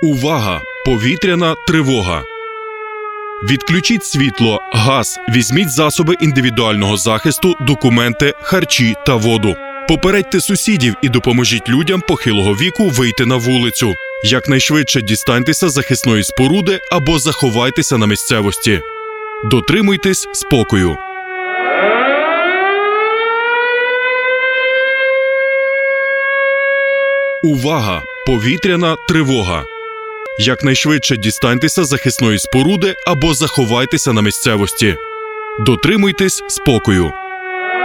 Увага! Повітряна тривога! Відключіть світло, газ, візьміть засоби індивідуального захисту, документи, харчі та воду. Попередьте сусідів і допоможіть людям похилого віку вийти на вулицю. Якнайшвидше дістаньтеся захисної споруди або заховайтеся на місцевості. Дотримуйтесь спокою. Увага! Повітряна тривога! Якнайшвидше дістаньтеся захисної споруди або заховайтеся на місцевості. Дотримуйтесь спокою.